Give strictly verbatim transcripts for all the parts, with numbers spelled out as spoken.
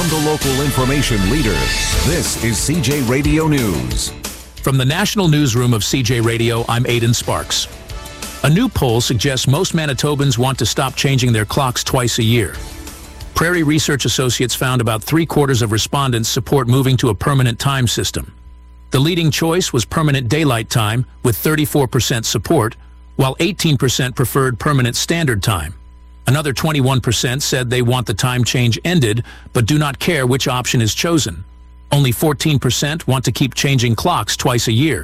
From the local information leader, this is C J Radio News. From the National Newsroom of C J Radio, I'm Aidan Sparks. A new poll suggests most Manitobans want to stop changing their clocks twice a year. Prairie Research Associates found about three-quarters of respondents support moving to a permanent time system. The leading choice was permanent daylight time, with thirty-four percent support, while eighteen percent preferred permanent standard time. Another twenty-one percent said they want the time change ended, but do not care which option is chosen. Only fourteen percent want to keep changing clocks twice a year.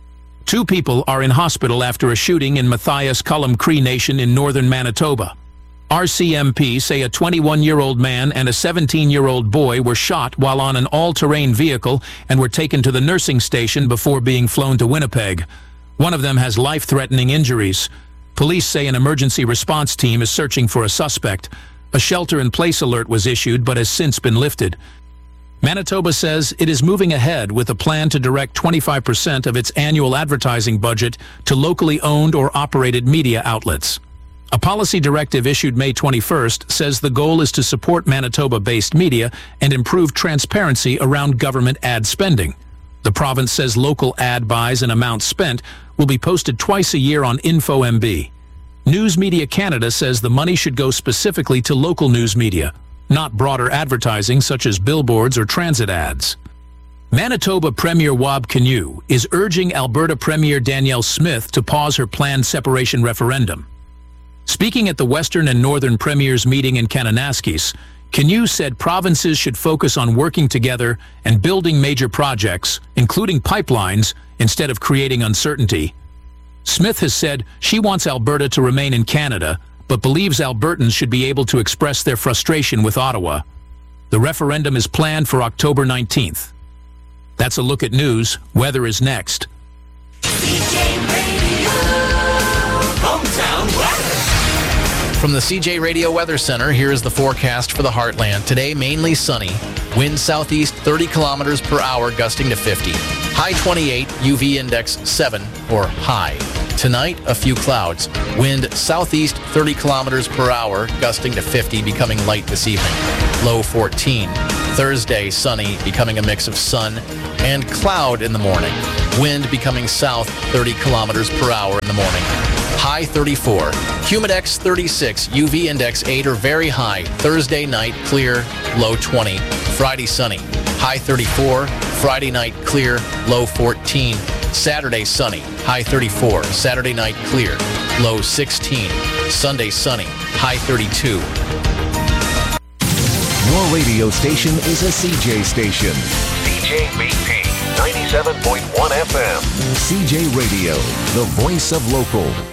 Two people are in hospital after a shooting in Matthias Cullum Cree Nation in northern Manitoba. R C M P say a twenty-one-year-old man and a seventeen-year-old boy were shot while on an all-terrain vehicle and were taken to the nursing station before being flown to Winnipeg. One of them has life-threatening injuries. Police say an emergency response team is searching for a suspect. A shelter-in-place alert was issued but has since been lifted. Manitoba says it is moving ahead with a plan to direct twenty-five percent of its annual advertising budget to locally owned or operated media outlets. A policy directive issued May twenty-first says the goal is to support Manitoba-based media and improve transparency around government ad spending. The province says local ad buys and amounts spent will be posted twice a year on InfoMB. News Media Canada says the money should go specifically to local news media, not broader advertising such as billboards or transit ads. Manitoba Premier Wab Kinew is urging Alberta Premier Danielle Smith to pause her planned separation referendum. Speaking at the Western and Northern Premiers meeting in Kananaskis, Kinew said provinces should focus on working together and building major projects, including pipelines, instead of creating uncertainty. Smith has said she wants Alberta to remain in Canada, but believes Albertans should be able to express their frustration with Ottawa. The referendum is planned for October nineteenth. That's a look at news. Weather is next. C J Radio, hometown weather. From the C J Radio Weather Center, here is the forecast for the Heartland. Today, mainly sunny. Wind southeast thirty kilometers per hour, gusting to fifty. High twenty-eight, U V index seven, or high. Tonight, a few clouds. Wind southeast thirty kilometers per hour, gusting to fifty, becoming light this evening. Low fourteen. Thursday, sunny, becoming a mix of sun and cloud in the morning. Wind becoming south thirty kilometers per hour in the morning. High thirty-four. Humidex thirty-six, U V index eight or very high. Thursday night, clear, low twenty. Friday, sunny. High thirty-four. Friday night, clear, low fourteen. Saturday, sunny. High thirty-four. Saturday night, clear, low sixteen. Sunday, sunny. High thirty-two. Your radio station is a C J station. C J B P ninety-seven point one F M. C J Radio, the voice of local.